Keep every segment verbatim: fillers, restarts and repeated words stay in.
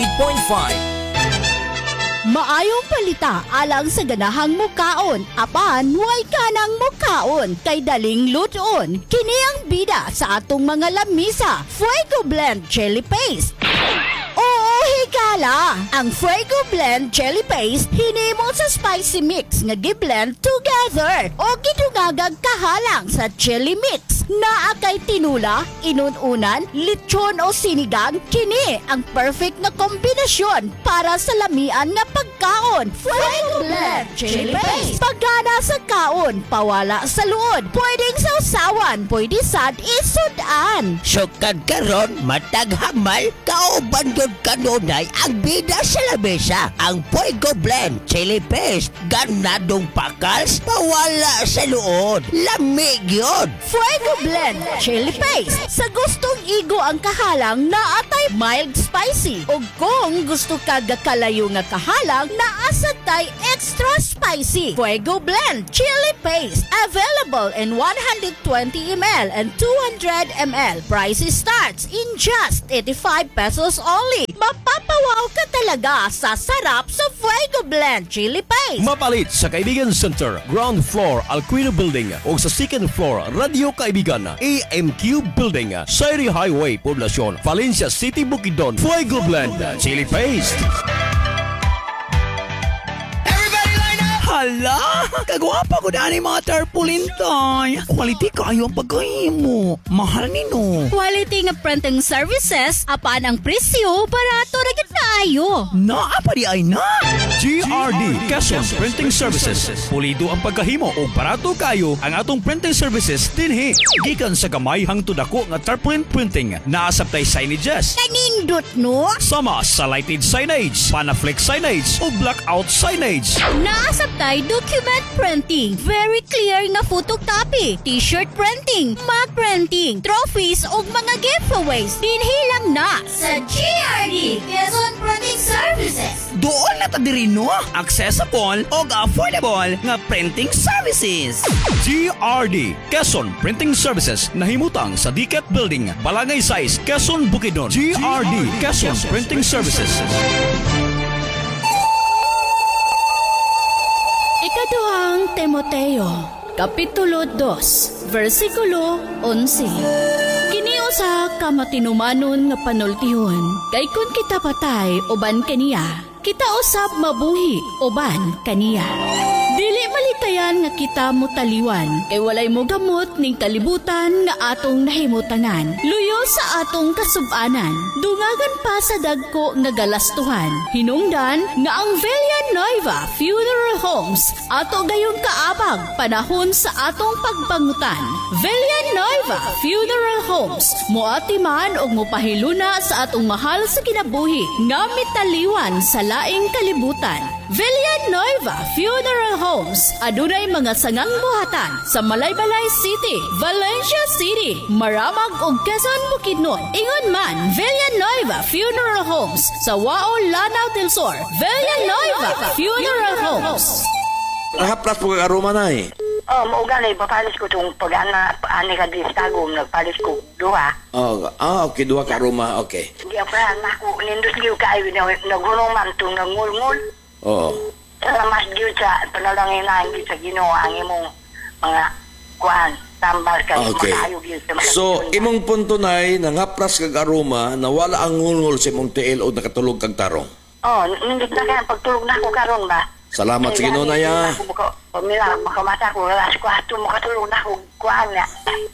eight point five. Maayong palita alang sa ganahang mukaon, apan way kanang mukaon kay daling luton. Kini ang bida sa atong mga lamisa, Fuego Blend Chili Paste. Oo, higala! Ang Fuego Blend Chili Paste hinimo sa spicy mix nga gi-blend together o gidungagag kahalang sa chili mix. Naa kay tinula, inununan, lechon o sinigang, kini ang perfect na kombinasyon para sa lamian nga pagkaon. Fuego Blend Chili Paste. Pagana sa kaon, pawala sa luod. Pwedeng sausawan, pwede sad isudan. Sukad karon matag hamal, kauban yun kanunay ang bida sa lamesa. Ang Fuego Blend Chili Paste, ganadong pakals, pawala sa luod. Lamig yun. Fuego Blend Chili Paste. Sa gustong igo ang kahalang, naatay mild spicy. O kung gusto ka gakalayo nga kahalang, naasad tay extra spicy. Fuego Blend Chili Paste. Available in one hundred twenty milliliters and two hundred milliliters. Price starts in just eighty-five pesos only. Mapapawaw ka talaga sa sarap sa Fuego Blend Chili Paste. Mapalit sa Kaibigan Center, ground floor, Alquino Building o sa second floor, Radio Kaibigan, A M Q Building, Sairi Highway, Poblacion, Valencia City, Bukidnon. Fuego Blend Chili Paste. Hala, kagwapa ko daan mga tarpaulin toy. Quality kayo ang pagkahimo. Mahal nino. Quality nga printing services, apan ang presyo, barato ra gid kaayo. Naa pa di ay na. G R D Quezon Printing Services. Pulido ang pagkahimo o barato kayo ang atong printing services dinhi. Gikan sa gamay hangtod ako nga tarpaulin printing. Naasabtay signages. Kanindot no? Sama sa lighted signage, Panaflex signage o blackout signage. Naasabtay document printing, very clear nga photocopy, t-shirt printing, mug printing, trophies ug mga giveaways. Dinhi lang na sa G R D Quezon Printing Services. Doon na ta diri no. Accessible o affordable nga printing services. G R D Quezon Printing Services nahimutang sa D C A T Building, Balangay Size, Quezon, Bukidnon. G R D Quezon Printing Services. Ikaduhang Timoteo, Kapitulo two, versikulo eleven. Kini usa ka matinumanon nga panultihon, kay kun kita patay uban kaniya, kita usab mabuhi uban kaniya. Dili malikayan nga kita mo taliwan, kay walay mo gamot ning kalibutan nga atong nahimutangan. Luyo sa atong kasub-anan, dungagan pa sa dagko nga galastuhan. Hinungdan nga ang Villanueva Funeral Homes ato gayong kaabag panahon sa atong pagbangutan. Villanueva Funeral Homes moatiman og mopahiluna sa atong mahal sa kinabuhi nga mitaliwan sa laing kalibutan. Villanueva Funeral Homes adunay mga sangang buhatan sa Malaybalay City, Valencia City, Maramag ug Quezon, Bukidnon. Ingon man Villanueva Funeral Homes sa Wao, Lanao del Sur. Villanueva Funeral Homes. Nahaplas po kagaruma na eh. Oh, maugali, papalis ko itong pag-ana, ani ka di stagom, nagpalis ko duha. Oh, ah, okay, dua karuma, okay. Di ako na, naku, nindus liw kayo, nagulong man itong nangulngul. Oo. Salamas diyo sa panalangin na hindi sa ginawa ang imong mga kuhan, tambal ka. Okay. So, imong punto na'y nangaplas kag aroma na wala ang ngulngul sa imong tiil o nakatulog kag tarong. Oh, nindus na kaya pagtulog na ako karon ba? Salamat sa Ginoo na ya. Pamila, makamata ko, alas kwato, makatulog na ako kuhan nga.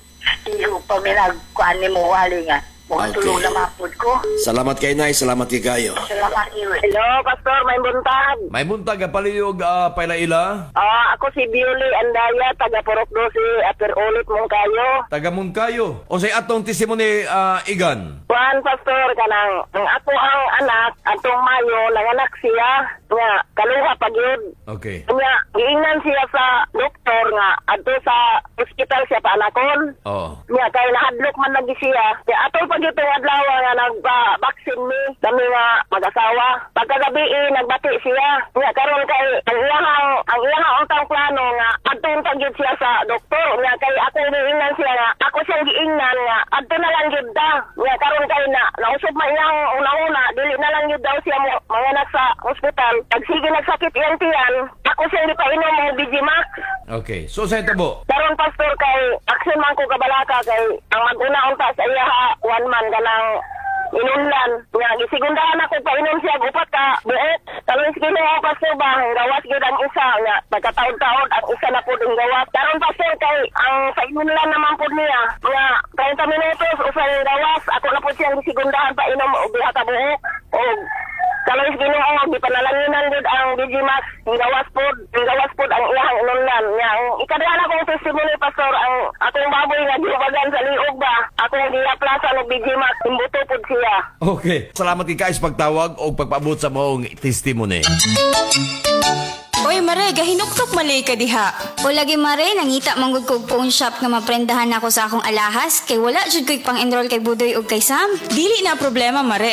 Iyo, pamila, kuhan ni mo wali nga. Makatulog na mapod ko. Salamat kay Nay, salamat kay kayo. Salamat iyo. Hello, Pastor, may buntag. May buntag ka paliyog uh, pailaila. Ah, ako si Bioli Andaya, taga Purok Dosi, aper ulit mong kayo. Taga Munkayo. O say atong testimony uh, Igan. Juan Pastor, kanang ang ako ang anak, atong Mayo, nanganak siya, nga, kaluha pag yun. Okay. Nga, giingnan siya sa doktor nga, ato sa hospital siya pa anakon. Oo. Nga, kaya nahadlok man lagi siya. Kaya ato pa pagitong adlaw nga nagpa-vaccine mi kami nga mag-asawa. Pagkagabi eh, nagbati siya. Nga karon kay ang iyang ang iyang untang plano nga adtong pagyud siya sa doktor. Nga kay ako giingnan siya nga ako siyang giingnan nga adto na lang gyud ta. Nga karon kay na nausab man iyang una-una dili na lang gyud daw siya mo manganak sa ospital. Pag sige nagsakit iyang tiyan, ako siyang gipainom mo Bijimax. Okay. So sa itabo. Karon pastor kay action man ko kabalaka kay ang mag-una unta sa iya ha, one man kanang inunlan nga gisigundahan ako painom siya upat ka buot karon sige mo pastor ba gawas gyud ang isa nga pagkataon-taon ang isa na pud ang gawas karon pastor kay ang sa inunlan naman pud niya nga thirty minutos usa ang gawas ako na pud siyang gisigundahan painom og diha ka buok og karon sige mo gipanalanginan gud ang Bijimax ang gawas pud ang gawas pud ang iyang inunlan nga ikadala akong testimony pastor ang akong baboy nga giubagan sa liog ba akong giaplasan og Bijimax imbuto pud siya. Okay. Salamat kay Kais pagtawag o pagpaabot sa mong testimony. Oy, Mare, gahinuktok malay ka diha. O lagi Mare, nangita manggod kog phone shop nga maprendahan ako sa akong alahas kay wala jud ko'y pang-enroll kay Budoy ug kay Sam. Dili na problema, Mare.